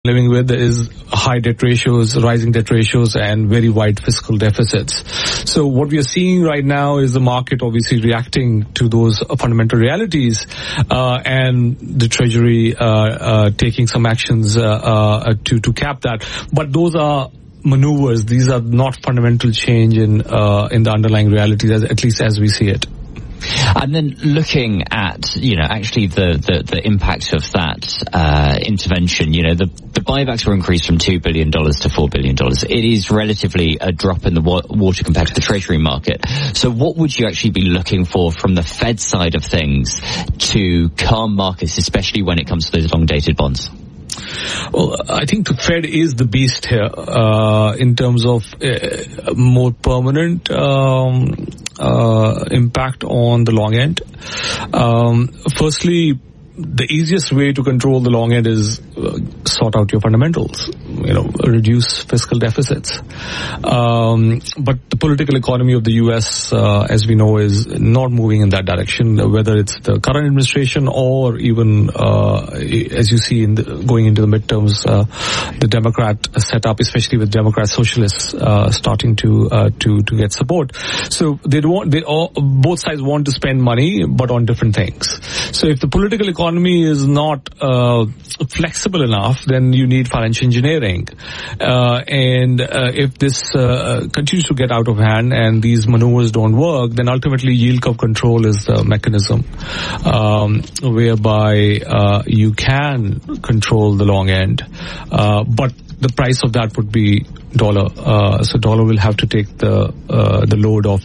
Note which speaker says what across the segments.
Speaker 1: living with is high debt ratios, rising debt ratios, and very wide fiscal deficits. So what we are seeing right now is the market obviously reacting to those fundamental realities, and the Treasury taking some actions to cap that. But those are maneuvers. These are not fundamental change in the underlying realities, at least as we see it.
Speaker 2: And then looking at, actually the impact of that intervention, the buybacks were increased from $2 billion to $4 billion. It is relatively a drop in the water compared to the Treasury market. So what would you actually be looking for from the Fed side of things to calm markets, especially when it comes to those long-dated bonds?
Speaker 1: Well, I think the Fed is the beast here in terms of more permanent impact on the long end. Firstly, the easiest way to control the long end is sort out your fundamentals, reduce fiscal deficits. But the political economy of the U.S., as we know, is not moving in that direction, whether it's the current administration or even, as you see going into the midterms, the Democrat setup, especially with Democrat socialists starting to get support. So both sides want to spend money, but on different things. So if the political economy is not flexible enough, then you need financial engineering. And if this continues to get out of hand and these maneuvers don't work, then ultimately yield curve control is the mechanism whereby you can control the long end. But the price of that would be dollar. So dollar will have to take the load of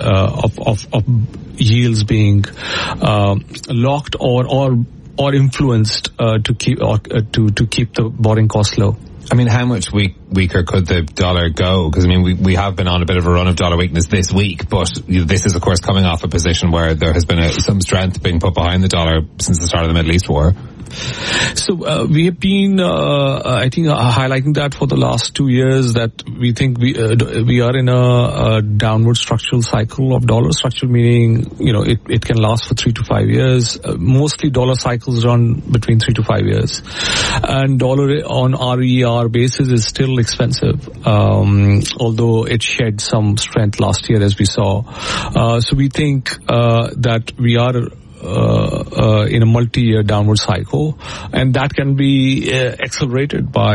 Speaker 1: yields being locked or influenced to keep the borrowing costs low.
Speaker 3: I mean, how much weaker could the dollar go? Because, we have been on a bit of a run of dollar weakness this week, but this is, of course, coming off a position where there has been some strength being put behind the dollar since the start of the Middle East war.
Speaker 1: So we have been, I think, highlighting that for the last 2 years, that we think we are in a downward structural cycle of dollar. Structural meaning, it can last for 3 to 5 years. Mostly dollar cycles run between 3 to 5 years. And dollar on RER basis is still expensive, although it shed some strength last year, as we saw. So we think that we are in a multi-year downward cycle, and that can be accelerated by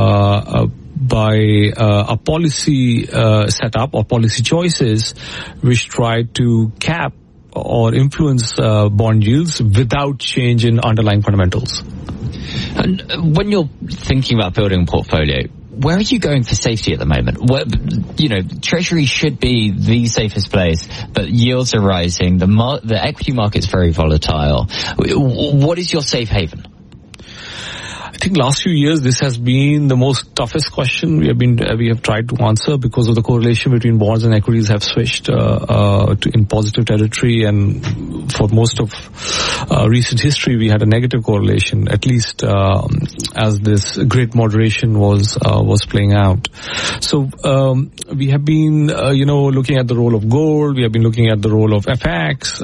Speaker 1: a policy setup or policy choices which try to cap or influence bond yields without change in underlying fundamentals.
Speaker 2: And when you're thinking about building a portfolio, where are you going for safety at the moment? Treasury should be the safest place, but yields are rising. The equity market's very volatile. What is your safe haven?
Speaker 1: I think last few years this has been the most toughest question we have tried to answer, because of the correlation between bonds and equities have switched in positive territory, and for most of recent history we had a negative correlation, at least as this great moderation was playing out. So we have been looking at the role of gold. We have been looking at the role of FX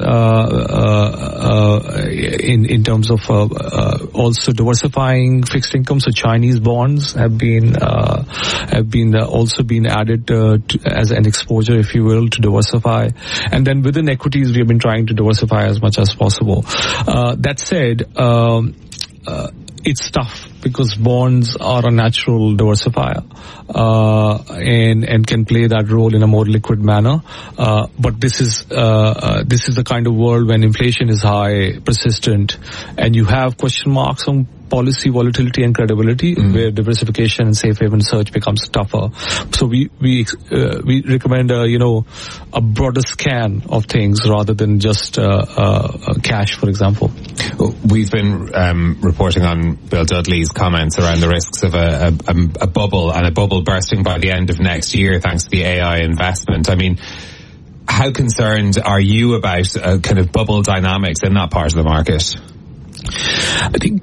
Speaker 1: in terms of also diversifying fixed income. So Chinese bonds have been also been added as an exposure, if you will, to diversify. And then within equities, we have been trying to diversify as much as possible. That said, it's tough because bonds are a natural diversifier and can play that role in a more liquid manner. But this is the kind of world when inflation is high, persistent, and you have question marks on policy volatility and credibility, where diversification and safe haven search becomes tougher. So we recommend a broader scan of things rather than just cash, for example.
Speaker 3: We've been reporting on Bill Dudley's comments around the risks of a bubble, and a bubble bursting by the end of next year thanks to the AI investment. How concerned are you about kind of bubble dynamics in that part of the market?
Speaker 1: I think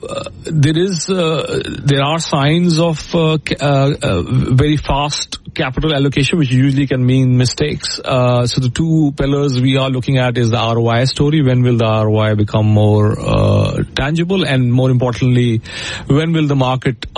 Speaker 1: there are signs of very fast capital allocation, which usually can mean mistakes. So the two pillars we are looking at is the ROI story. When will the ROI become more tangible? And more importantly, when will the market